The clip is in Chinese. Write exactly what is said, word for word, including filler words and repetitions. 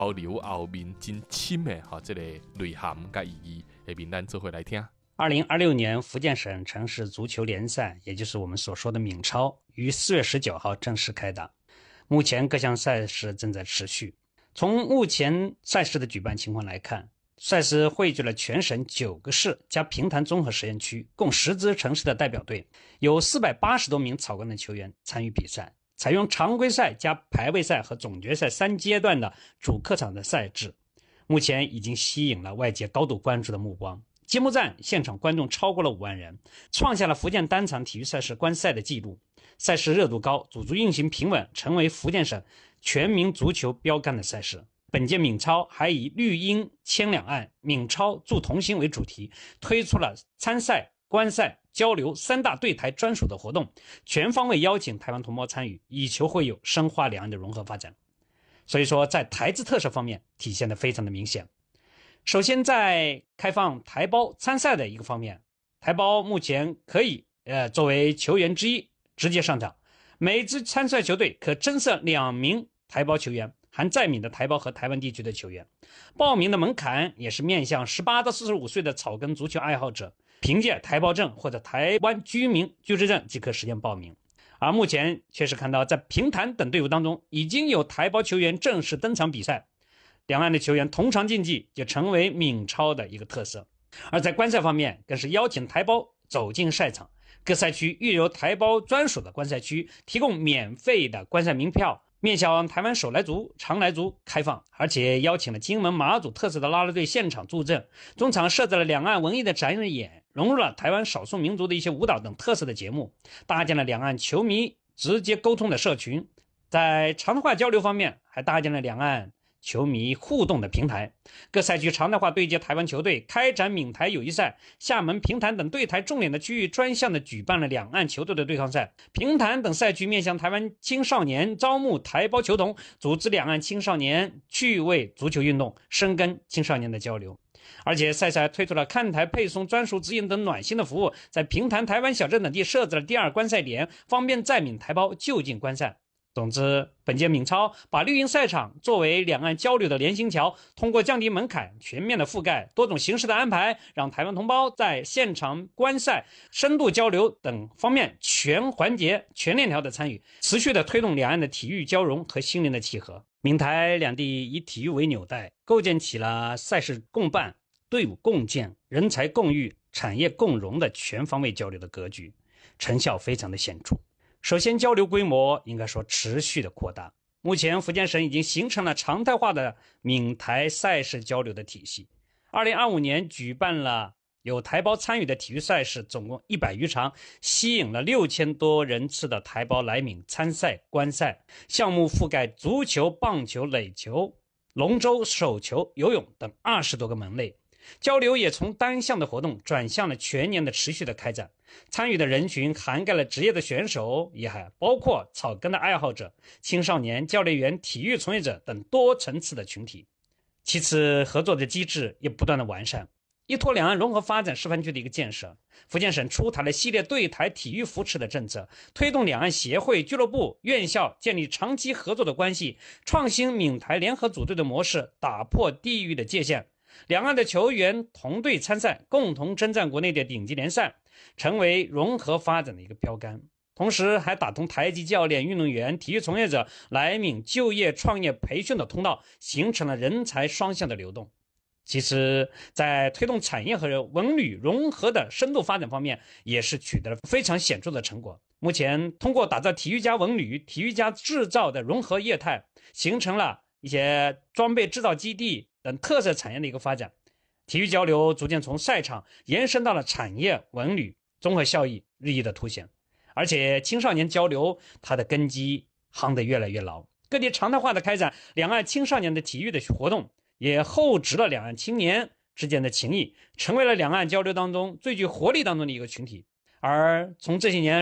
保留后面真深的哈这个内涵跟意义的名单做回来听。 二零二六年福建省城市足球联赛，也就是我们所说的闽超，于四月十九号正式开打。目前各项赛事正在持续。从目前赛事的举办情况来看，赛事汇聚了全省九个市加平潭综合实验区共十支城市的代表队，有四百八十多名草根的球员参与比赛，采用常规赛加排位赛和总决赛三阶段的主客场的赛制，目前已经吸引了外界高度关注的目光。揭幕战现场观众超过了五万人，创下了福建单场体育赛事观赛的纪录。赛事热度高，组织运行平稳，成为福建省全民足球标杆的赛事。本届闽超还以绿鹰牵两岸，闽超助同心为主题，推出了参赛、观赛、交流三大对台专属的活动，全方位邀请台湾同胞参与，以求会友，深化两岸的融合发展。所以说在台资特色方面体现得非常的明显。首先在开放台胞参赛的一个方面，台胞目前可以呃作为球员之一直接上场，每支参赛球队可增设两名台胞球员，含在闽的台胞和台湾地区的球员。报名的门槛也是面向十八到四十五岁的草根足球爱好者，凭借台胞证或者台湾居民居住证即可实现报名。而目前确实看到在平潭等队伍当中已经有台胞球员正式登场比赛，两岸的球员同场竞技就成为闽超的一个特色。而在观赛方面更是邀请台胞走进赛场，各赛区预留台胞专属的观赛区，提供免费的观赛门票，面向台湾手来族、长来族开放，而且邀请了金门、马祖特色的啦啦队现场助阵，中场设置了两岸文艺的展演，融入了台湾少数民族的一些舞蹈等特色的节目，搭建了两岸球迷直接沟通的社群。在常态化交流方面，还搭建了两岸球迷互动的平台，各赛区常态化对接台湾球队，开展闽台友谊赛。厦门、平潭等对台重点的区域专项的举办了两岸球队的对抗赛。平潭等赛区面向台湾青少年招募台胞球童，组织两岸青少年趣味足球运动，深耕青少年的交流。而且赛赛推出了看台配送专属指引等暖心的服务，在平潭、台湾小镇等地设置了第二观赛点，方便在闽台胞就近观赛。总之，本届闽超把绿营赛场作为两岸交流的联行桥，通过降低门槛、全面的覆盖、多种形式的安排，让台湾同胞在现场观赛、深度交流等方面全环节、全链条的参与，持续的推动两岸的体育交融和心灵的契合。闽台两地以体育为纽带，构建起了赛事共办、队伍共建、人才共育、产业共融的全方位交流的格局，成效非常的显著。首先，交流规模应该说持续的扩大。目前福建省已经形成了常态化的闽台赛事交流的体系。二零二五年举办了有台胞参与的体育赛事，总共一百余场，吸引了六千多人次的台胞来闽参赛观赛。项目覆盖足球、棒球、垒球、龙舟、手球、游泳等二十多个门类。交流也从单项的活动转向了全年的持续的开展，参与的人群涵盖了职业的选手，也还包括草根的爱好者、青少年、教练员、体育从业者等多层次的群体。其次，合作的机制也不断的完善。依托两岸融合发展示范区的一个建设，福建省出台了系列对台体育扶持的政策，推动两岸协会、俱乐部、院校建立长期合作的关系，创新闽台联合组队的模式，打破地域的界限。两岸的球员同队参赛，共同征战国内的顶级联赛，成为融合发展的一个标杆。同时还打通台籍教练、运动员、体育从业者来闽就业、创业、培训的通道，形成了人才双向的流动。其实在推动产业和文旅融合的深度发展方面，也是取得了非常显著的成果。目前通过打造体育加文旅、体育加制造的融合业态，形成了一些装备制造基地等特色产业的一个发展。体育交流逐渐从赛场延伸到了产业、文旅，综合效益日益的凸显。而且青少年交流它的根基夯得越来越牢，各地常态化的开展两岸青少年的体育的活动，也厚植了两岸青年之间的情谊，成为了两岸交流当中最具活力当中的一个群体。而从这些年